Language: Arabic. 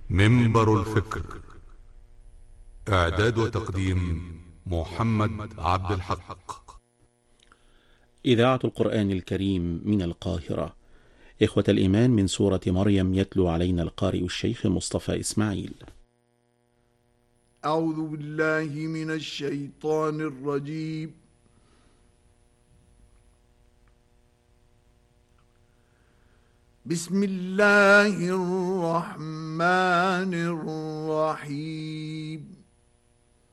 منبر الفكر. إعداد وتقديم محمد عبد الحق. إذاعة القرآن الكريم من القاهرة. إخوة الإيمان، من سورة مريم يتلو علينا القارئ الشيخ مصطفى إسماعيل. أعوذ بالله من الشيطان الرجيم. بسم الله الرحمن الرحيم.